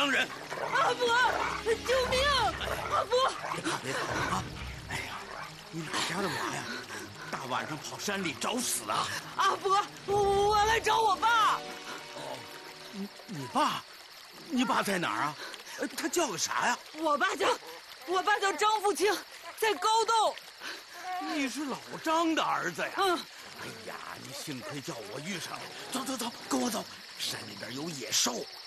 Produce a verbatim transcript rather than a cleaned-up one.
伤人。 阿伯，救命！阿伯， 别怕别怕啊！哎呀，你哪家的娃呀？大晚上跑山里找死啊！ 阿伯，我我来找我爸。 哦，你你爸，你爸在哪儿啊？他叫个啥呀？ 我爸叫，我爸叫张富清，在高洞。 你是老张的儿子呀？ 嗯。 哎呀，你幸亏叫我遇上了。走走走，跟我走，山里边有野兽。